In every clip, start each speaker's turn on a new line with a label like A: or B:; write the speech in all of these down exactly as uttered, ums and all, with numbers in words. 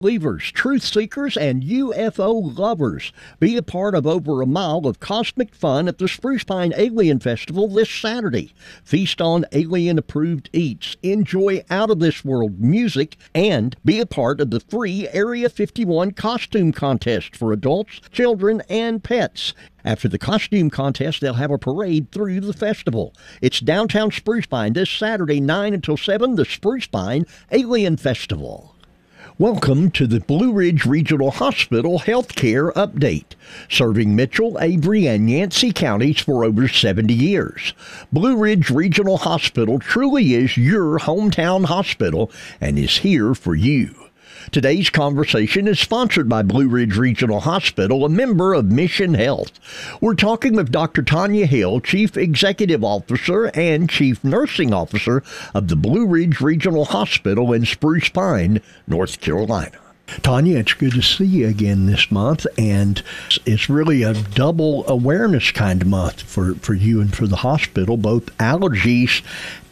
A: Believers, truth seekers, and U F O lovers. Be a part of over a mile of cosmic fun at the Spruce Pine Alien Festival this Saturday. Feast on alien-approved eats, enjoy out-of-this-world music, and be a part of the free Area fifty-one costume contest for adults, children, and pets. After the costume contest, they'll have a parade through the festival. It's downtown Spruce Pine this Saturday, nine until seven, the Spruce Pine Alien Festival. Welcome to the Blue Ridge Regional Hospital Healthcare Update, serving Mitchell, Avery, and Yancey counties for over seventy years. Blue Ridge Regional Hospital truly is your hometown hospital and is here for you. Today's conversation is sponsored by Blue Ridge Regional Hospital, a member of Mission Health. We're talking with Doctor Tanya Hill, Chief Executive Officer and Chief Nursing Officer of the Blue Ridge Regional Hospital in Spruce Pine, North Carolina. Tanya, it's good to see you again this month, and it's really a double awareness kind of month for, for you and for the hospital, both allergies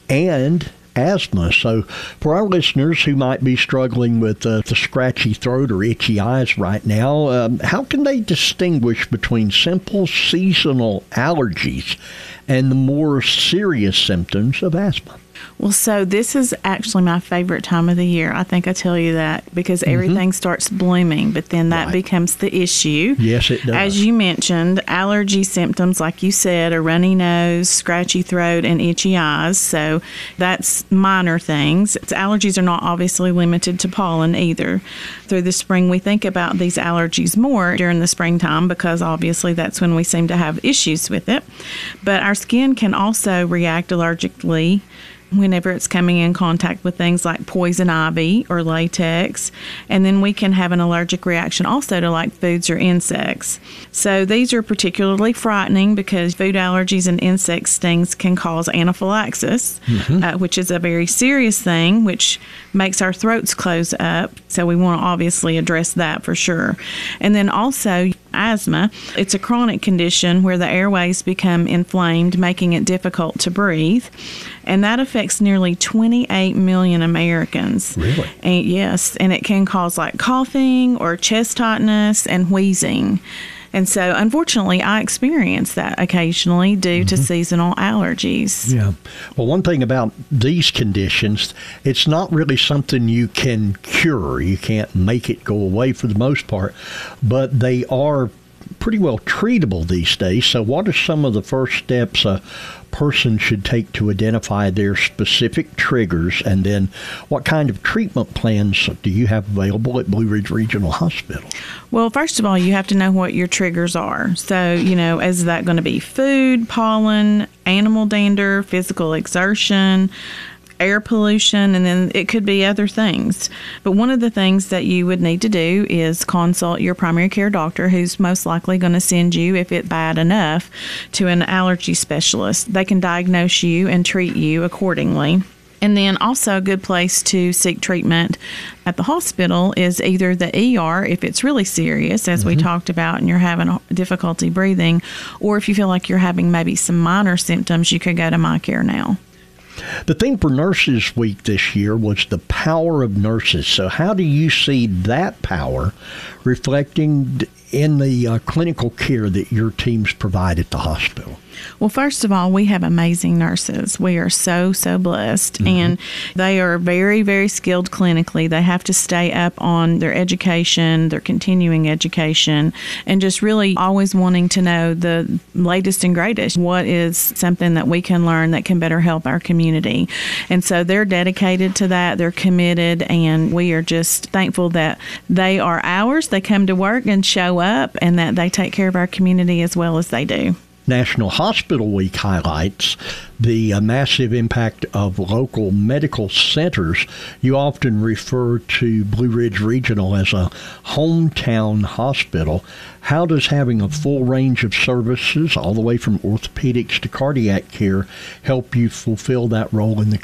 A: and asthma. So for our listeners who might be struggling with uh, the scratchy throat or itchy eyes right now, um, how can they distinguish between simple seasonal allergies and the more serious symptoms of asthma?
B: Well, so this is actually my favorite time of the year. I think I tell you that because mm-hmm. everything starts blooming, but then that right. becomes the issue.
A: Yes, it does.
B: As you mentioned, allergy symptoms, like you said, a runny nose, scratchy throat, and itchy eyes. So that's minor things. Allergies are not obviously limited to pollen either. Through the spring, we think about these allergies more during the springtime because obviously that's when we seem to have issues with it. But our skin can also react allergically whenever it's coming in contact with things like poison ivy or latex. And then we can have an allergic reaction also to like foods or insects. So these are particularly frightening because food allergies and insect stings can cause anaphylaxis, mm-hmm. uh, which is a very serious thing, which makes our throats close up. So we want to obviously address that for sure. And then also asthma. It's a chronic condition where the airways become inflamed, making it difficult to breathe. And that affects nearly twenty-eight million Americans.
A: Really?
B: And yes, and it can cause like coughing or chest tightness and wheezing. And so, unfortunately, I experience that occasionally due mm-hmm. to seasonal allergies.
A: Yeah. Well, one thing about these conditions, it's not really something you can cure. You can't make it go away for the most part, but they are pretty well treatable these days. So what are some of the first steps a person should take to identify their specific triggers, and then what kind of treatment plans do you have available at Blue Ridge Regional Hospital?
B: Well, first of all, you have to know what your triggers are. So, you know, is that going to be food, pollen, animal dander, physical exertion, air pollution, and then it could be other things. But one of the things that you would need to do is consult your primary care doctor, who's most likely going to send you, if it's bad enough, to an allergy specialist. They can diagnose you and treat you accordingly. And then also a good place to seek treatment at the hospital is either the E R if it's really serious, as mm-hmm. we talked about, and you're having difficulty breathing, or if you feel like you're having maybe some minor symptoms, you could go to MyCareNow.
A: The theme for Nurses Week this year was the power of nurses. So how do you see that power reflecting in the uh, clinical care that your teams provide at the hospital?
B: Well, first of all, we have amazing nurses. We are so, so blessed. Mm-hmm. And they are very, very skilled clinically. They have to stay up on their education, their continuing education, and just really always wanting to know the latest and greatest. What is something that we can learn that can better help our community? And so they're dedicated to that. They're committed, and we are just thankful that they are ours. They come to work and show up, and that they take care of our community as well as they do.
A: National Hospital Week highlights the uh, massive impact of local medical centers. You often refer to Blue Ridge Regional as a hometown hospital. How does having a full range of services, all the way from orthopedics to cardiac care, help you fulfill that role in the